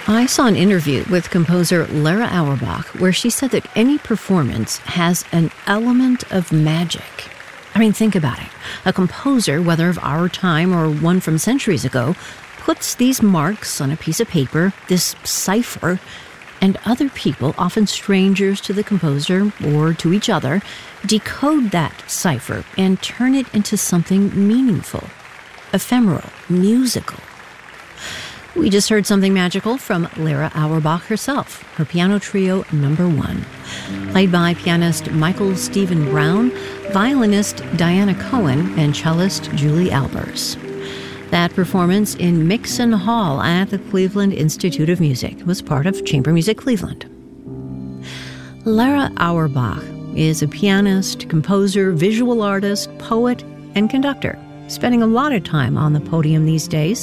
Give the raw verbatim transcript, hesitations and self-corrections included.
I saw an interview with composer Lara Auerbach where she said that any performance has an element of magic. I mean, think about it. A composer, whether of our time or one from centuries ago, puts these marks on a piece of paper, this cipher, and other people, often strangers to the composer or to each other, decode that cipher and turn it into something meaningful, ephemeral, musical. We just heard something magical from Lara Auerbach herself, her piano trio number one, played by pianist Michael Stephen Brown, violinist Diana Cohen, and cellist Julie Albers. That performance in Mixon Hall at the Cleveland Institute of Music was part of Chamber Music Cleveland. Lara Auerbach is a pianist, composer, visual artist, poet, and conductor, spending a lot of time on the podium these days.